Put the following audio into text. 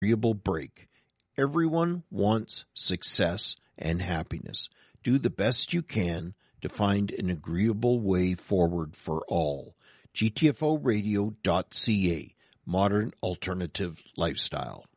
agreeable break. Everyone wants success and happiness. Do the best you can to find an agreeable way forward for all. GTFOradio.ca, Modern Alternative Lifestyle.